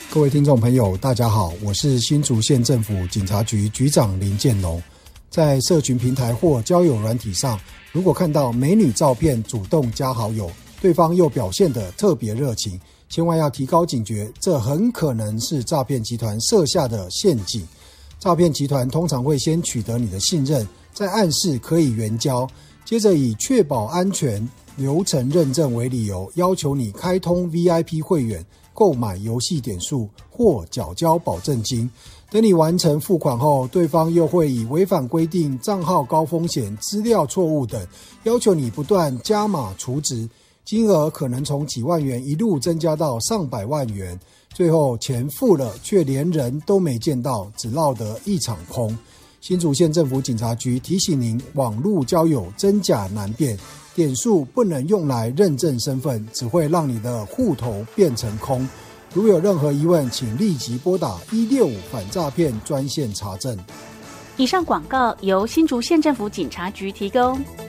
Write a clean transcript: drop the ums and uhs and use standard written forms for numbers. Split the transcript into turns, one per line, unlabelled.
各位听众朋友大家好，我是新竹县政府警察局局长林建龙。在社群平台或交友软体上，如果看到美女照片主动加好友，对方又表现得特别热情，千万要提高警觉，这很可能是诈骗集团设下的陷阱。诈骗集团通常会先取得你的信任，再暗示可以援交，接着以确保安全流程认证为理由，要求你开通 VIP 会员，购买游戏点数或缴交保证金。等你完成付款后，对方又会以违反规定、账号高风险、资料错误等，要求你不断加码储值，金额可能从几万元一路增加到上百万元。最后钱付了，却连人都没见到，只落得一场空。新竹县政府警察局提醒您，网络交友真假难辨，点数不能用来认证身份，只会让你的户头变成空。如有任何疑问，请立即拨打165反诈骗专线查证。
以上广告由新竹县政府警察局提供。